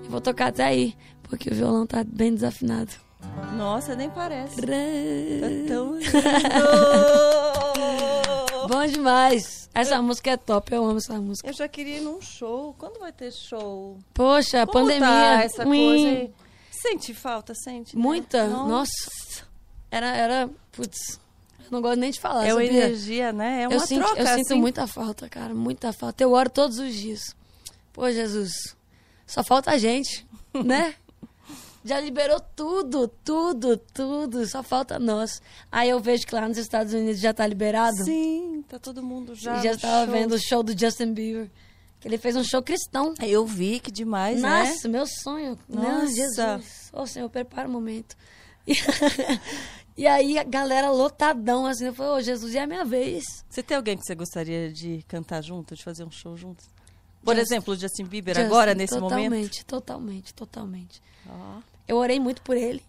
Vou tocar até aí, porque o violão tá bem desafinado. Nossa, nem parece. Tá tão lindo. Bom demais. Essa música é top, eu amo essa música. Eu já queria ir num show. Quando vai ter show? Poxa, Como pandemia. tá essa coisa aí? Sente falta, sente? Né? Muita. Nossa. Era, putz, eu não gosto nem de falar. É uma sabia? Energia, né? É uma troca. Eu assim. sinto muita falta, cara, muita falta. Eu oro todos os dias. Pô, Jesus, só falta a gente, né? Já liberou tudo, só falta nós. Aí eu vejo que lá nos Estados Unidos já tá liberado. Sim, tá todo mundo já. E já estava vendo o show do Justin Bieber. Que ele fez um show cristão. Eu vi, que demais, né? Nossa, meu sonho. Nossa. Não, Jesus. Ô, Senhor, prepara o momento. E aí a galera lotadão, assim. Eu falei, ô, Jesus, é a minha vez. Você tem alguém que você gostaria de cantar junto, de fazer um show juntos? Por exemplo, o Justin Bieber agora, nesse momento? Totalmente. Oh. Eu orei muito por ele,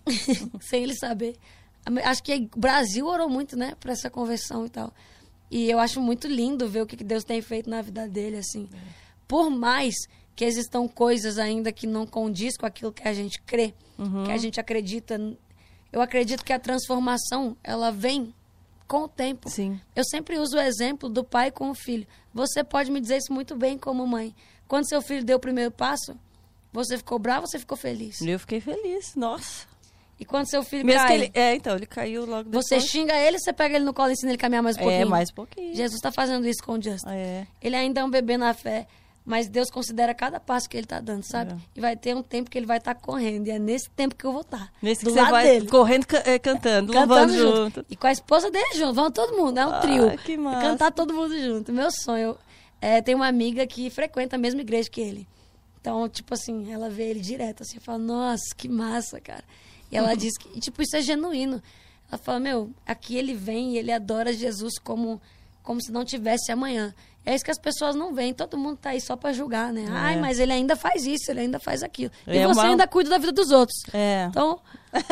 sem ele saber. Acho que o Brasil orou muito, né, por essa conversão e tal. E eu acho muito lindo ver o que Deus tem feito na vida dele, assim. Por mais que existam coisas ainda que não condiz com aquilo que a gente crê, que a gente acredita. Eu acredito que a transformação, ela vem com o tempo. Sim. Eu sempre uso o exemplo do pai com o filho. Você pode me dizer isso muito bem como mãe. Quando seu filho deu o primeiro passo, você ficou bravo ou você ficou feliz? Eu fiquei feliz, nossa. E quando seu filho Mesmo cai... que ele caiu logo depois. Você xinga ele, você pega ele no colo e ensina ele a caminhar mais um pouquinho. Mais um pouquinho. Jesus está fazendo isso com o Justin. É. Ele ainda é um bebê na fé, mas Deus considera cada passo que ele está dando, sabe? E vai ter um tempo que ele vai estar correndo, e é nesse tempo que eu vou estar. Nesse do que você lado vai dele. correndo, cantando, louvando junto. E com a esposa dele junto, vamos todo mundo, é um trio. Que massa. Cantar todo mundo junto. Meu sonho. Tem uma amiga que frequenta a mesma igreja que ele. Então, tipo assim, ela vê ele direto, assim, fala, nossa, que massa, cara. E ela diz que, tipo, isso é genuíno. Ela fala, aqui ele vem e ele adora Jesus como se não tivesse amanhã. É isso que as pessoas não veem. Todo mundo tá aí só pra julgar, né? Ai, mas ele ainda faz isso, ele ainda faz aquilo. E você ainda cuida da vida dos outros. Então,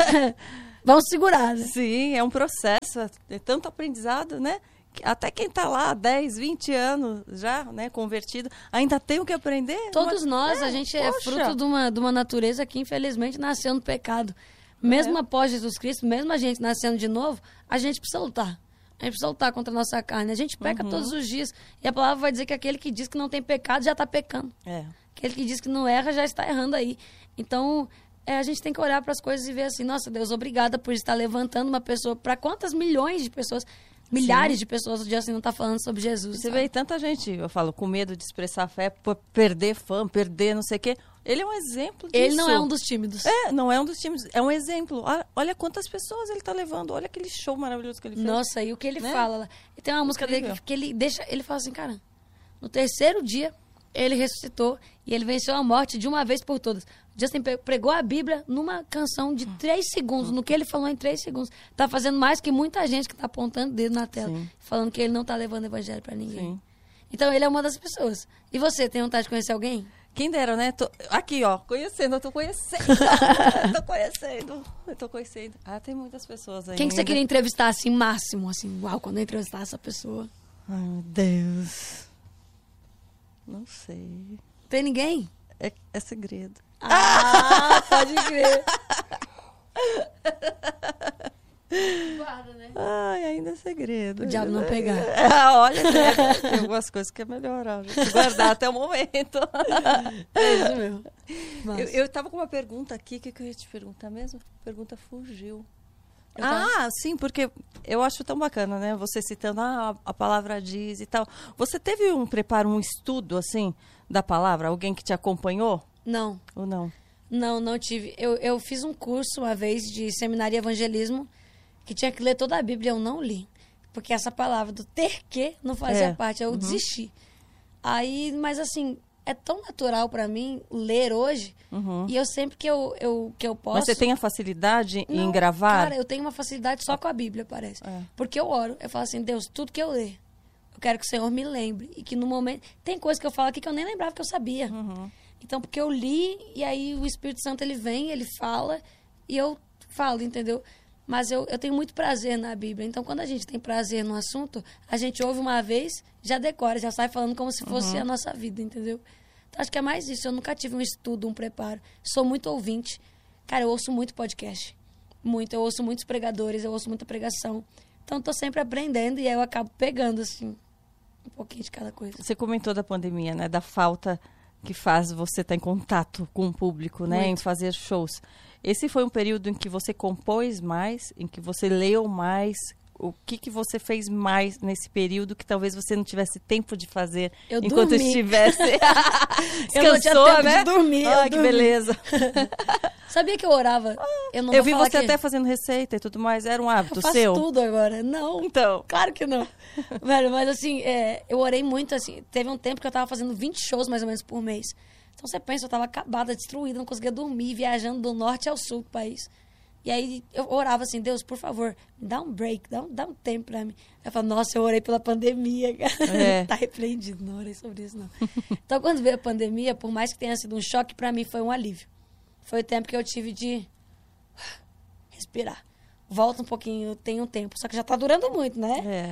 vamos segurar, né? Sim, é um processo. É tanto aprendizado, né? Até quem está lá há 10, 20 anos já, né, convertido, ainda tem o que aprender. Todos nós, a gente é fruto de uma natureza que infelizmente nasceu no pecado. Mesmo após Jesus Cristo, mesmo a gente nascendo de novo, a gente precisa lutar. A gente precisa lutar contra a nossa carne. A gente peca todos os dias. E a palavra vai dizer que aquele que diz que não tem pecado já está pecando. Aquele que diz que não erra já está errando aí. Então, a gente tem que olhar para as coisas e ver assim, nossa, Deus, obrigada por estar levantando uma pessoa. Para quantas milhões de pessoas... Milhares de pessoas o dia assim não tá falando sobre Jesus. Você vê tanta gente, eu falo, com medo de expressar fé, perder fã, perder não sei o quê. Ele é um exemplo disso. Ele não é um dos tímidos. Não é um dos tímidos. É um exemplo. Olha quantas pessoas ele tá levando. Olha aquele show maravilhoso que ele fez. Nossa, e o que ele fala lá. E tem uma música dele que ele fala assim, cara, no terceiro dia ele ressuscitou e ele venceu a morte de uma vez por todas. Justin pregou a Bíblia numa canção de 3 segundos, no que ele falou em 3 segundos. Tá fazendo mais que muita gente que tá apontando dedo na tela, falando que ele não tá levando evangelho pra ninguém. Sim. Então ele é uma das pessoas. E você, tem vontade de conhecer alguém? Quem dera, né? Aqui, ó, conhecendo, eu tô conhecendo. Eu tô conhecendo. Tem muitas pessoas aí. Quem que você queria entrevistar, assim, máximo? Assim, uau, quando eu entrevistar essa pessoa. Ai, meu Deus. Não sei. Tem ninguém? É segredo. Pode crer. Guarda, né? Ainda é segredo. O diabo não pegar. Olha, tem algumas coisas que é melhor guardar até o momento. É isso mesmo. Eu tava com uma pergunta aqui, o que eu ia te perguntar mesmo? A pergunta fugiu. Sim, porque eu acho tão bacana, né? Você citando, a palavra diz e tal. Você teve um preparo, um estudo, assim, da palavra? Alguém que te acompanhou? Não. Ou não? Não tive. Eu fiz um curso uma vez de seminário e evangelismo que tinha que ler toda a Bíblia. Eu não li. Porque essa palavra do ter que não fazia parte. Eu desisti. Aí, mas assim, é tão natural para mim ler hoje. E eu sempre que eu posso... Mas você tem a facilidade em gravar? Cara, eu tenho uma facilidade só com a Bíblia, parece. Porque eu oro. Eu falo assim, Deus, tudo que eu ler, eu quero que o Senhor me lembre. E que no momento... Tem coisa que eu falo aqui que eu nem lembrava que eu sabia. Então, porque eu li, e aí o Espírito Santo, ele vem, ele fala, e eu falo, entendeu? Mas eu tenho muito prazer na Bíblia. Então, quando a gente tem prazer no assunto, a gente ouve uma vez, já decora, já sai falando como se fosse a nossa vida, entendeu? Então, acho que é mais isso. Eu nunca tive um estudo, um preparo. Sou muito ouvinte. Cara, eu ouço muito podcast. Muito. Eu ouço muitos pregadores, eu ouço muita pregação. Então, tô sempre aprendendo e aí eu acabo pegando, assim, um pouquinho de cada coisa. Você comentou da pandemia, né? Da falta que faz você estar em contato com o público, né? Muito. Em fazer shows. Esse foi um período em que você compôs mais, em que você leu mais. O que você fez mais nesse período que talvez você não tivesse tempo de fazer enquanto estivesse? Eu não tinha tempo, né? De dormir. Ai, que beleza. Sabia que eu orava? Eu vi você até fazendo receita e tudo mais. Era um hábito seu? Eu faço tudo agora. Não. Então. Claro que não. Velho, mas assim, eu orei muito, assim. Teve um tempo que eu tava fazendo 20 shows mais ou menos por mês. Então você pensa, eu tava acabada, destruída, não conseguia dormir, viajando do norte ao sul do país. E aí eu orava assim, Deus, por favor, me dá um break, dá um tempo pra mim. Eu falava, nossa, eu orei pela pandemia, cara. Tá repreendido, não orei sobre isso, não. Então, quando veio a pandemia, por mais que tenha sido um choque, pra mim foi um alívio. Foi o tempo que eu tive de respirar. Volta um pouquinho, tem um tempo. Só que já tá durando muito, né?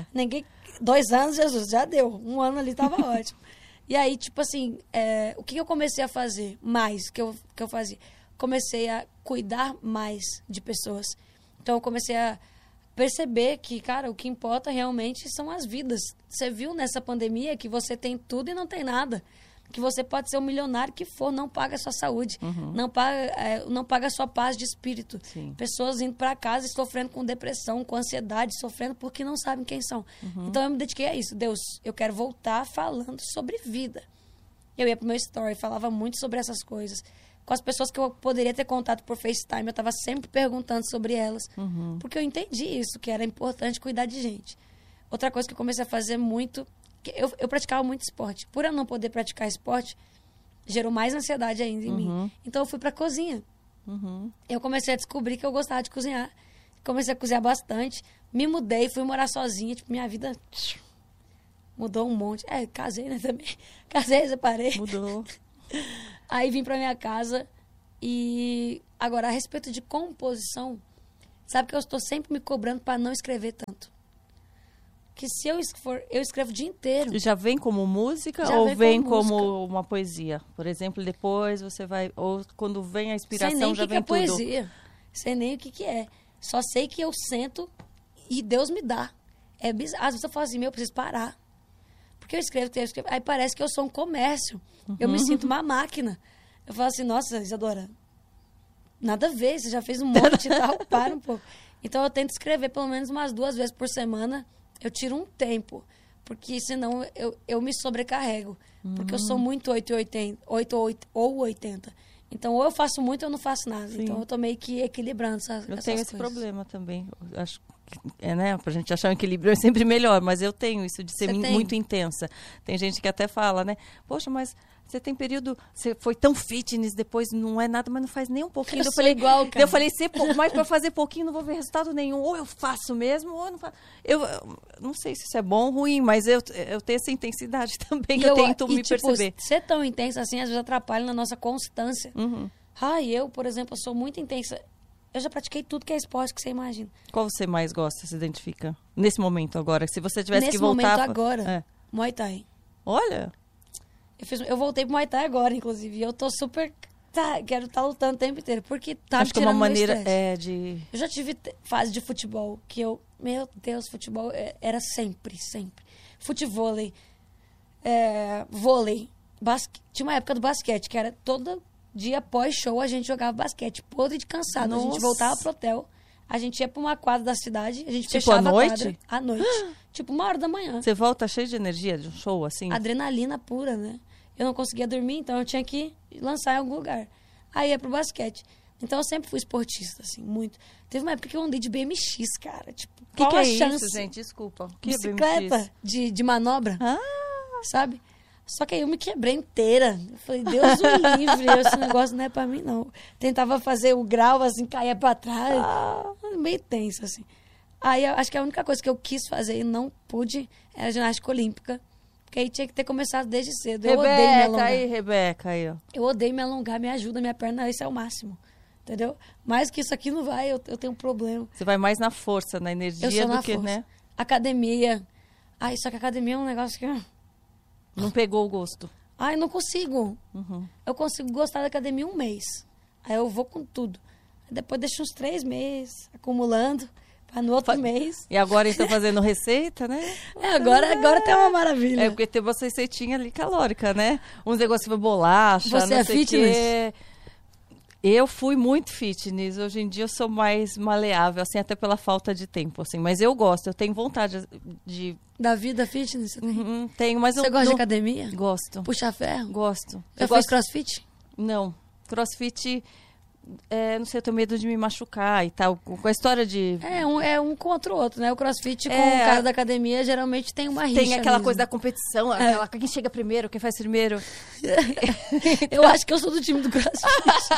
2 anos, Jesus, já deu. 1 ano ali tava ótimo. E aí, tipo assim, o que eu comecei a fazer mais que eu fazia? Comecei a cuidar mais de pessoas. Então, eu comecei a perceber que, cara, o que importa realmente são as vidas. Você viu nessa pandemia que você tem tudo e não tem nada. Que você pode ser o milionário que for, não paga a sua saúde, não paga a sua paz de espírito. Sim. Pessoas indo para casa e sofrendo com depressão, com ansiedade, sofrendo porque não sabem quem são. Então, eu me dediquei a isso. Deus, eu quero voltar falando sobre vida. Eu ia pro meu story, falava muito sobre essas coisas. Com as pessoas que eu poderia ter contato por FaceTime, eu estava sempre perguntando sobre elas. Porque eu entendi isso, que era importante cuidar de gente. Outra coisa que eu comecei a fazer muito... Eu praticava muito esporte. Por eu não poder praticar esporte, gerou mais ansiedade ainda em mim. Então, eu fui pra cozinha. Eu comecei a descobrir que eu gostava de cozinhar. Comecei a cozinhar bastante. Me mudei, fui morar sozinha. Tipo, minha vida mudou um monte. Casei, né, também. Casei, separei. Mudou. Aí vim pra minha casa e... Agora, a respeito de composição, sabe que eu estou sempre me cobrando para não escrever tanto. Que se eu escrevo o dia inteiro... Já vem como música ou vem como uma poesia? Por exemplo, depois você vai... Ou quando vem a inspiração já vem tudo? Sei nem o que é poesia. Sei nem o que é. Só sei que eu sento e Deus me dá. Às vezes eu falo assim, eu preciso parar. Porque eu escrevo. Aí parece que eu sou um comércio. Eu me sinto uma máquina. Eu falo assim, nossa, Isadora, nada a ver, você já fez um monte e tal, para um pouco. Então eu tento escrever pelo menos umas 2 vezes por semana. Eu tiro um tempo, porque senão eu me sobrecarrego. Porque eu sou muito 8 ou 80. Então, ou eu faço muito ou eu não faço nada. Sim. Então, eu tô meio que equilibrando essas coisas. Eu tenho esse problema também. Acho que, né, pra gente achar um equilíbrio é sempre melhor, mas eu tenho isso de ser muito intensa. Tem gente que até fala, né? Poxa, mas você tem período, você foi tão fitness, depois não é nada, mas não faz nem um pouquinho. Eu falei igual, cara. Eu falei, mas para fazer pouquinho não vou ver resultado nenhum. Ou eu faço mesmo, ou eu não faço. Eu não sei se isso é bom ou ruim, mas eu tenho essa intensidade também, que eu tento me perceber. Ser tão intensa assim, às vezes atrapalha na nossa constância. Eu, por exemplo, sou muito intensa. Eu já pratiquei tudo que é esporte que você imagina. Qual você mais gosta, se identifica? Nesse momento agora, se você tivesse que voltar... Nesse momento agora, Muay Thai. Olha... Eu voltei pro Muay Thai agora, inclusive. E eu tô super... quero estar lutando o tempo inteiro. Porque tá Acho que é uma maneira de... Eu já tive fase de futebol que eu... Meu Deus, futebol era sempre. Futevôlei. Vôlei. Tinha uma época do basquete, que era todo dia pós-show a gente jogava basquete. Podre de cansado. Nossa. A gente voltava pro hotel. A gente ia pra uma quadra da cidade. A gente fechava à noite? A quadra. À noite. Tipo, 1h da manhã. Você volta cheio de energia de um show, assim? Adrenalina pura, né? Eu não conseguia dormir, então eu tinha que lançar em algum lugar. Aí ia pro basquete. Então eu sempre fui esportista, assim, muito. Teve uma época que eu andei de BMX, cara. Tipo, qual a chance? Isso, gente? Desculpa. Que bicicleta de manobra, sabe? Só que aí eu me quebrei inteira. Eu falei, Deus o livre, esse negócio não é pra mim, não. Tentava fazer o grau, assim, caía pra trás. Meio tenso, assim. Aí acho que a única coisa que eu quis fazer e não pude era ginástica olímpica. Porque aí tinha que ter começado desde cedo. Eu odeio me alongar. Rebeca, aí, ó. Eu odeio me alongar, me ajuda, minha perna, esse é o máximo. Entendeu? Mais que isso aqui não vai, eu tenho um problema. Você vai mais na força, na energia do que, né? Academia. Só que a academia é um negócio que... Não pegou o gosto. Ai, não consigo. Eu consigo gostar da academia 1 mês. Aí eu vou com tudo. Aí depois deixo uns 3 meses acumulando para no outro mês. E agora então fazendo receita, né? Agora tá uma maravilha. É, porque tem uma receitinha ali calórica, né? Uns negócios de bolacha, Você não é sei fitness? quê. Eu fui muito fitness. Hoje em dia eu sou mais maleável, assim, até pela falta de tempo, assim. Mas eu gosto, eu tenho vontade de... Da vida fitness? Você tem? Tenho, mas Você gosta de academia? Gosto. Puxar ferro? Gosto. Já fez crossfit? Não. Crossfit, não sei, eu tenho medo de me machucar e tal. Com a história de... É um contra o outro, né? O crossfit com o cara da academia geralmente tem uma rixa. Tem aquela mesmo. coisa da competição, quem chega primeiro, quem faz primeiro. Eu acho que eu sou do time do crossfit.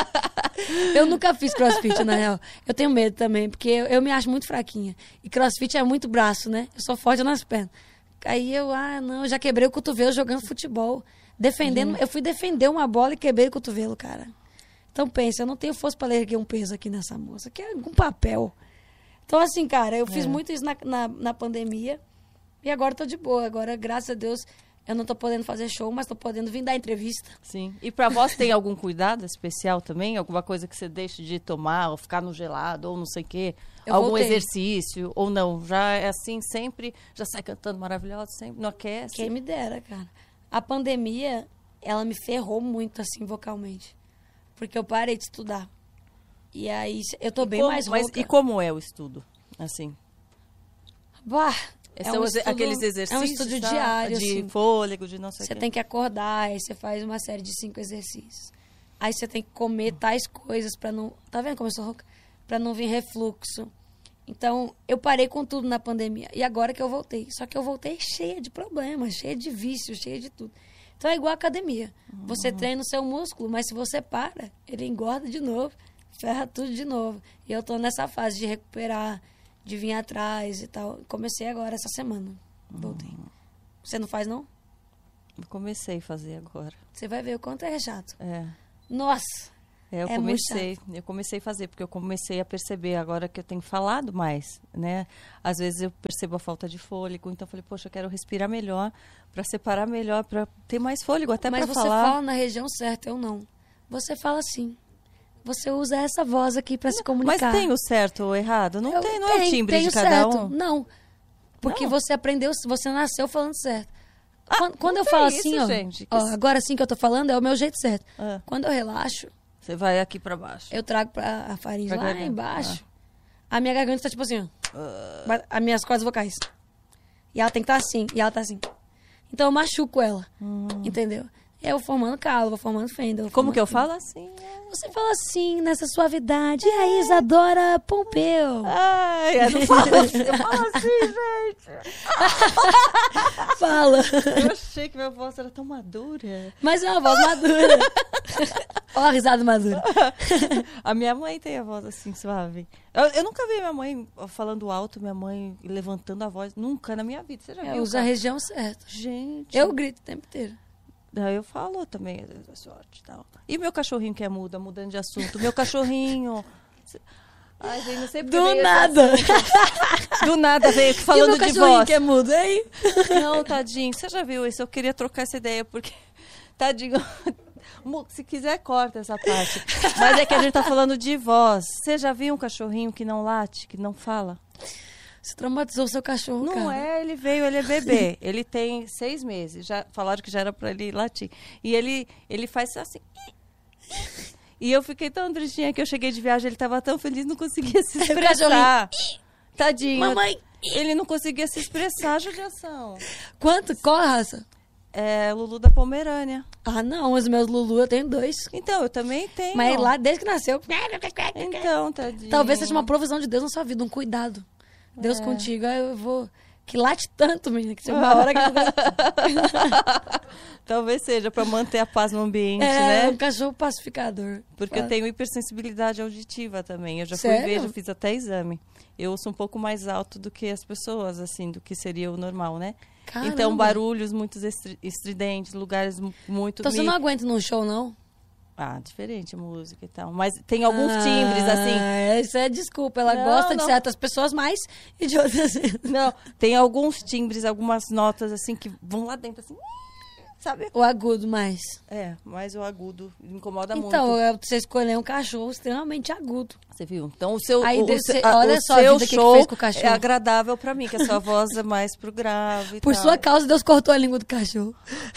Eu nunca fiz crossfit, na real. Eu tenho medo também, porque eu me acho muito fraquinha. E crossfit é muito braço, né? Eu sou forte nas pernas. Aí eu já quebrei o cotovelo jogando futebol. Eu fui defender uma bola e quebrei o cotovelo, cara. Então pensa, eu não tenho força para erguer um peso aqui nessa moça, que é algum papel. Então assim, cara, eu fiz muito isso na pandemia e agora tô de boa. Agora, graças a Deus, eu não tô podendo fazer show, mas tô podendo vir dar entrevista. Sim. E pra vós tem algum cuidado especial também? Alguma coisa que você deixe de tomar, ou ficar no gelado, ou não sei o quê? Algum exercício, ou não? Já é assim sempre? Já sai cantando maravilhosa sempre? Não aquece? Quem me dera, cara. A pandemia, ela me ferrou muito, assim, vocalmente. Porque eu parei de estudar. E aí, eu tô bem mais rouca. E como é o estudo, assim? Bah, São aqueles exercícios, é um estudo diário, de assim. fôlego, de não sei o quê. Você tem que acordar, aí você faz uma série de 5 exercícios. Aí você tem que comer tais coisas pra não... Tá vendo como eu sou rouca? Pra não vir refluxo. Então, eu parei com tudo na pandemia. E agora que eu voltei. Só que eu voltei cheia de problemas, cheia de vícios, cheia de tudo. Então, é igual a academia. Você treina o seu músculo, mas se você para, ele engorda de novo, ferra tudo de novo. E eu tô nessa fase de recuperar, de vir atrás e tal. Comecei agora, essa semana. Voltei. Você não faz, não? Eu comecei a fazer agora. Você vai ver o quanto é chato. É. Nossa! Eu comecei a fazer, porque eu comecei a perceber agora que eu tenho falado mais, né? Às vezes eu percebo a falta de fôlego, então eu falei, poxa, eu quero respirar melhor, para separar melhor, para ter mais fôlego, até para falar. Mas você fala na região certa, eu não. Você fala assim. Você usa essa voz aqui para se comunicar. Mas tem o certo ou o errado? Não tem, não é o timbre de cada certo. um? Não, porque você aprendeu, você nasceu falando certo. Quando eu falo assim, gente, agora sim que eu tô falando, é o meu jeito certo. Quando eu relaxo, você vai aqui pra baixo. eu trago a faringe lá embaixo. A minha garganta tá tipo assim, ó. As minhas cordas vocais. E ela tem que estar assim, e ela tá assim. Então eu machuco ela, entendeu? Eu vou formando calo, vou formando fenda. Como que eu falo assim? Você fala assim, nessa suavidade. E aí, Isadora Pompeu? Ai, eu não falo assim, eu falo assim, gente. Fala. Eu achei que minha voz era tão madura. Mas é uma voz madura. Olha a risada madura. A minha mãe tem a voz assim, suave. Eu nunca vi minha mãe falando alto, minha mãe levantando a voz. Nunca na minha vida. Você já viu? Usa a região certa. Gente. Eu grito o tempo inteiro. Daí eu falo também, da sorte e tal. E meu cachorrinho que é muda, mudando de assunto. Meu cachorrinho... Ai, gente, não sei porque do nada. Do nada veio falando de voz. E meu cachorrinho que é mudo, hein? Não, tadinho. Você já viu isso? Eu queria trocar essa ideia, porque... Tadinho... Se quiser, corta essa parte. Mas é que a gente tá falando de voz. Você já viu um cachorrinho que não late, que não fala? Você traumatizou o seu cachorro, não, cara. Não é, ele veio, ele é bebê. Ele tem 6 meses. Já falaram que já era pra ele latir. E ele faz assim. E eu fiquei tão tristinha que eu cheguei de viagem, ele tava tão feliz, não conseguia se expressar. Tadinho. Mamãe. Ele não conseguia se expressar, judiação. Qual a raça? É Lulu da Pomerânia. Ah, não, os meus Lulu eu tenho 2. Então, eu também tenho. Mas lá, desde que nasceu... Então, tadinho. Talvez seja uma provisão de Deus na sua vida, um cuidado. Deus contigo, aí eu vou... Que late tanto, menina, que chega uma hora que... Talvez seja para manter a paz no ambiente, né? É, um cachorro pacificador. Porque eu tenho hipersensibilidade auditiva também. Eu já fui Sério? ver, já fiz até exame. Eu ouço um pouco mais alto do que as pessoas, assim, do que seria o normal, né? Caramba. Então, barulhos muito estridentes, lugares muito... Então você não aguenta num show, não? Ah, diferente a música e tal. Mas tem alguns timbres, assim... Isso é desculpa. Ela gosta de certas pessoas mais e de outras... Não, tem alguns timbres, algumas notas, assim, que vão lá dentro, assim... Sabe? O agudo mais. Mas o agudo incomoda então, muito. Você escolher um cachorro extremamente agudo. Você viu? Então, o seu, olha o só seu a vida show que fez com o cachorro. é agradável pra mim, que a sua voz é mais pro grave e Por tal. sua causa, Deus cortou a língua do cachorro.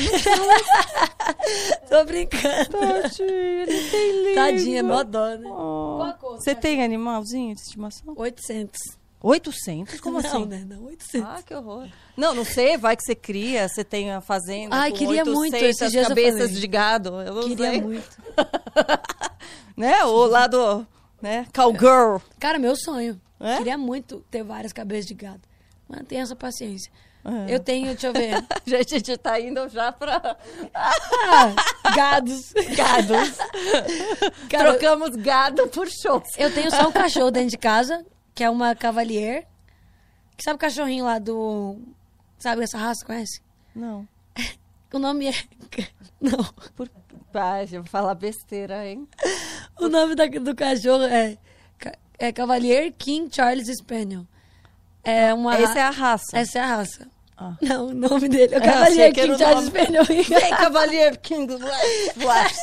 Tô brincando. Tadinho, ele tem língua. Tadinha, é mó dó, né? Você tem animalzinho de estimação? 800. 800? Como assim? Não, né? Não, 800. Ah, que horror. Não sei, vai que você cria, você tem a fazenda com queria 800 muito, esses dias cabeças de gado. Eu não queria sei. muito. Né? O lado, né? Cowgirl. Cara, meu sonho. É? Queria muito ter várias cabeças de gado. Mas não tenho essa paciência. Eu tenho, deixa eu ver. A gente tá indo já pra... Gados. Cara, trocamos gado por shows. Eu tenho só um cachorro dentro de casa, que é uma Cavalier. Que sabe o cachorrinho lá do... Sabe essa raça, conhece? Não. O nome é... Não. Eu vou falar besteira, hein? O nome do cachorro é Cavalier King Charles Spaniel. Essa é a raça. Essa é a raça. Não, o nome dele é Cavalier King Charles Spaniel. Vem, Cavalier King Flash.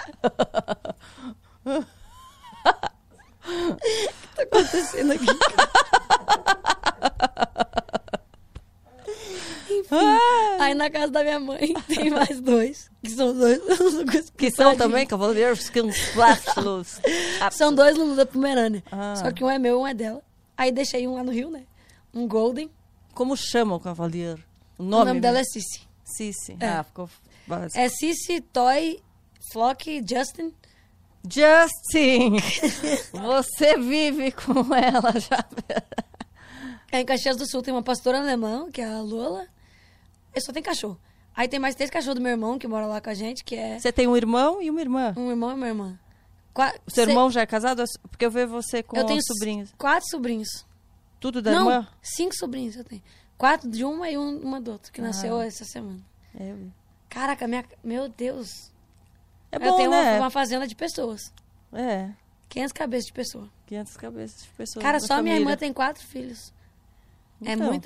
O que tá acontecendo aqui? Enfim, aí na casa da minha mãe tem mais dois. Que são dois. Que são também Cavalier King Flash. São dois Lulu da Pomerânia. Só que um é meu e um é dela. Aí deixei um lá no Rio, né? Um Golden. Como chama o Cavalier? O nome dela é Cici. Cici. Ficou básico. É Cici, Toy, Flock, Justin. Justin! Você vive com ela já. Em Caxias do Sul tem uma pastora alemã, que é a Lola. Eu só tenho cachorro. Aí tem mais 3 cachorros do meu irmão, que mora lá com a gente, que é... Você tem um irmão e uma irmã? Um irmão e uma irmã. O seu irmão já é casado? Porque eu vejo você com sobrinhos. 4 sobrinhos. Tudo da irmã? 5 sobrinhos eu tenho. 4 de uma e uma do outro, que nasceu essa semana. Caraca, meu Deus. É bom, eu tenho né? uma fazenda de pessoas. 500 cabeças de pessoa. 500 cabeças de pessoas. Cara, só minha irmã tem 4 filhos. É muito.